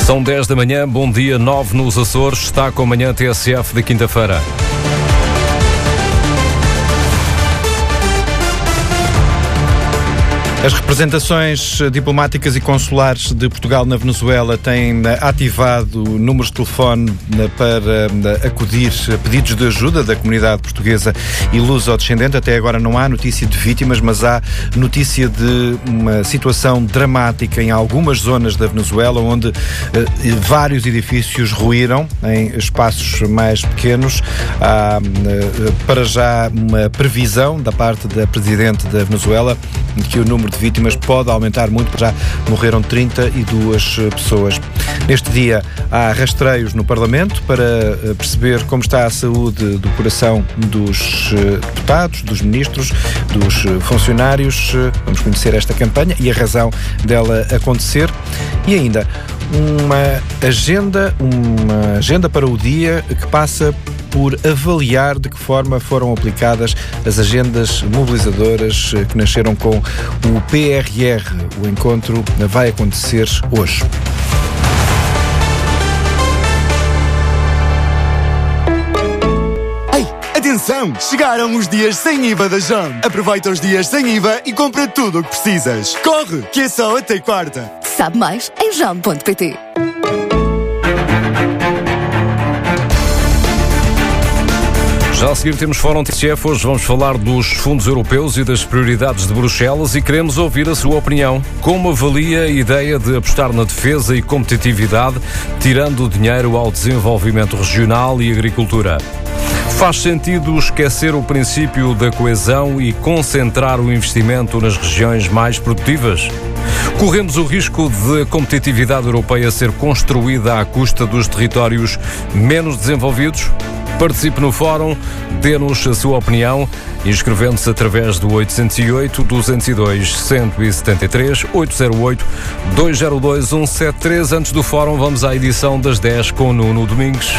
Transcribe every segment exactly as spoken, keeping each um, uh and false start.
São dez da manhã, bom dia, nove nos Açores, está com a manhã T S F de quinta-feira. As representações diplomáticas e consulares de Portugal na Venezuela têm ativado números de telefone para acudir a pedidos de ajuda da comunidade portuguesa e luso-descendente. Até agora não há notícia de vítimas, mas há notícia de uma situação dramática em algumas zonas da Venezuela, onde eh, vários edifícios ruíram em espaços mais pequenos. Há eh, para já uma previsão da parte da Presidente da Venezuela de que o número de vítimas pode aumentar muito, já morreram trinta e duas pessoas. Neste dia há rastreios no Parlamento para perceber como está a saúde do coração dos deputados, dos ministros, dos funcionários. Vamos conhecer esta campanha e a razão dela acontecer. E ainda uma agenda, uma agenda para o dia que passa por avaliar de que forma foram aplicadas as agendas mobilizadoras que nasceram com o P R R. O encontro vai acontecer hoje. Ei, atenção! Chegaram os dias sem I V A da Jam. Aproveita os dias sem I V A e compra tudo o que precisas. Corre, que é só até quarta. Sabe mais em jam ponto pt. Já a seguir temos Fórum T S F. Hoje vamos falar dos fundos europeus e das prioridades de Bruxelas e queremos ouvir a sua opinião. Como avalia a ideia de apostar na defesa e competitividade, tirando o dinheiro ao desenvolvimento regional e agricultura? Faz sentido esquecer o princípio da coesão e concentrar o investimento nas regiões mais produtivas? Corremos o risco de a competitividade europeia ser construída à custa dos territórios menos desenvolvidos? Participe no fórum, dê-nos a sua opinião, inscrevendo-se através do oitocentos e oito, duzentos e dois, cento e setenta e três, oitocentos e oito, duzentos e dois, cento e setenta e três. Antes do fórum, vamos à edição das dez com Nuno Domingues.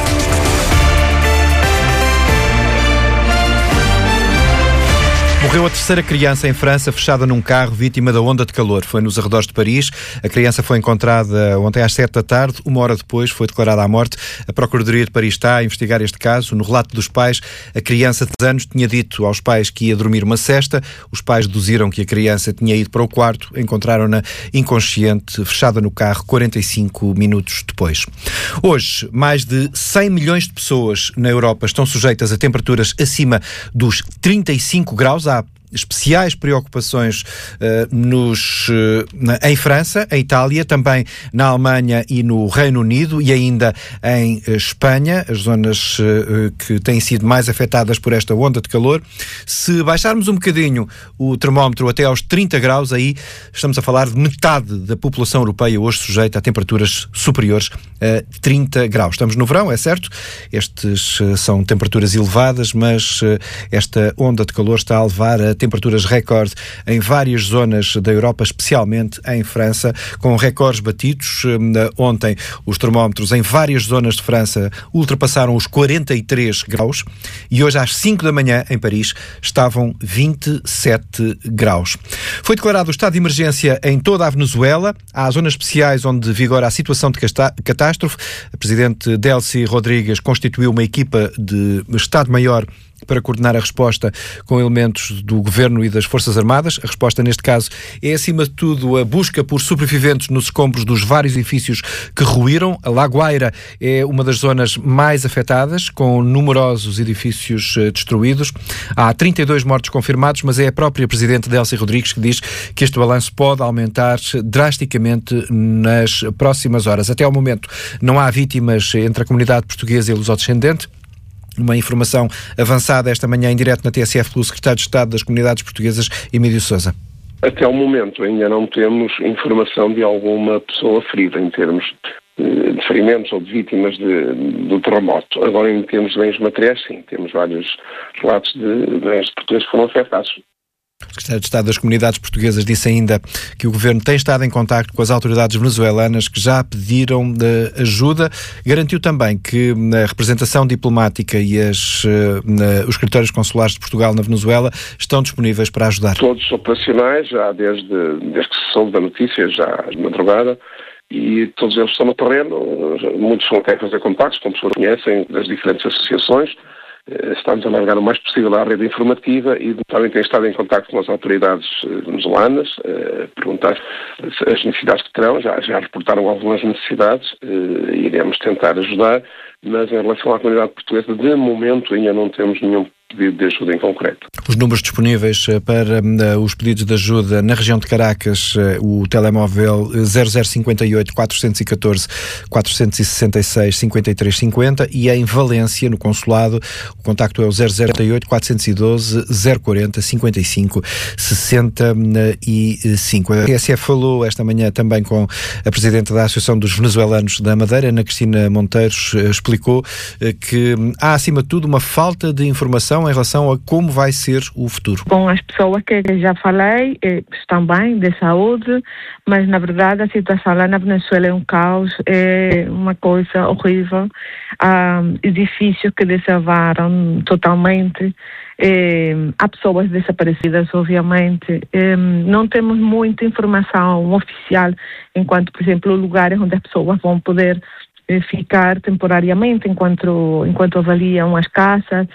Morreu a terceira criança em França, fechada num carro, vítima da onda de calor. Foi nos arredores de Paris. A criança foi encontrada ontem às sete da tarde. Uma hora depois foi declarada à morte. A Procuradoria de Paris está a investigar este caso. No relato dos pais, a criança de dez anos tinha dito aos pais que ia dormir uma sesta. Os pais deduziram que a criança tinha ido para o quarto. Encontraram-na inconsciente, fechada no carro, quarenta e cinco minutos depois. Hoje, mais de cem milhões de pessoas na Europa estão sujeitas a temperaturas acima dos trinta e cinco graus. Há especiais preocupações uh, nos, uh, na, em França, em Itália, também na Alemanha e no Reino Unido e ainda em uh, Espanha, as zonas uh, que têm sido mais afetadas por esta onda de calor. Se baixarmos um bocadinho o termómetro até aos trinta graus, aí estamos a falar de metade da população europeia hoje sujeita a temperaturas superiores a trinta graus. Estamos no verão, é certo? Estes uh, são temperaturas elevadas, mas uh, esta onda de calor está a levar a temperaturas recorde em várias zonas da Europa, especialmente em França, com recordes batidos. Ontem, os termómetros em várias zonas de França ultrapassaram os quarenta e três graus e hoje, às cinco da manhã, em Paris, estavam vinte e sete graus. Foi declarado o estado de emergência em toda a Venezuela. Há zonas especiais onde vigora a situação de catástrofe. A Presidente Delcy Rodrigues constituiu uma equipa de Estado-Maior para coordenar a resposta com elementos do Governo e das Forças Armadas. A resposta, neste caso, é, acima de tudo, a busca por sobreviventes nos escombros dos vários edifícios que ruíram. A La Guaira é uma das zonas mais afetadas, com numerosos edifícios uh, destruídos. Há trinta e dois mortos confirmados, mas é a própria Presidente Delcy Rodrigues que diz que este balanço pode aumentar drasticamente nas próximas horas. Até ao momento, não há vítimas entre a comunidade portuguesa e luso-descendente. Uma informação avançada esta manhã em direto na T S F pelo Secretário de Estado das Comunidades Portuguesas, Emílio Sousa. Até o momento ainda não temos informação de alguma pessoa ferida em termos de ferimentos ou de vítimas de, do terremoto. Agora, em termos de bens materiais, sim, temos vários relatos de bens portugueses que foram afetados. O Secretário de Estado das Comunidades Portuguesas disse ainda que o Governo tem estado em contacto com as autoridades venezuelanas que já pediram de ajuda. Garantiu também que a representação diplomática e as, na, os escritórios consulares de Portugal na Venezuela estão disponíveis para ajudar. Todos operacionais, já desde, desde que se soube da notícia, já de madrugada, e todos eles estão no terreno, muitos não querem fazer contactos com pessoas que conhecem das diferentes associações. Estamos a navegar o mais possível à rede informativa e também tem estado em contacto com as autoridades venezuelanas, eh, perguntar as necessidades que terão, já, já reportaram algumas necessidades, eh, iremos tentar ajudar, mas em relação à comunidade portuguesa, de momento ainda não temos nenhum pedido de ajuda em concreto. Os números disponíveis para uh, os pedidos de ajuda na região de Caracas, uh, o telemóvel zero zero cinco oito, quatro um quatro, quatro seis seis, cinco três cinco zero e em Valência, no consulado, o contacto é o zero zero oito, quatro um dois, zero quatro zero, cinco cinco, seis cinco. A T S F falou esta manhã também com a Presidente da Associação dos Venezuelanos da Madeira, Ana Cristina Monteiros, uh, explicou uh, que há, acima de tudo, uma falta de informação em relação a como vai ser o futuro. Com as pessoas que já falei, eh, estão bem, de saúde, mas na verdade a situação lá na Venezuela é um caos, é uma coisa horrível. Há edifícios que desabaram totalmente, eh, há pessoas desaparecidas, obviamente. Eh, não temos muita informação oficial enquanto, por exemplo, lugares onde as pessoas vão poder ficar temporariamente enquanto, enquanto avaliam as casas.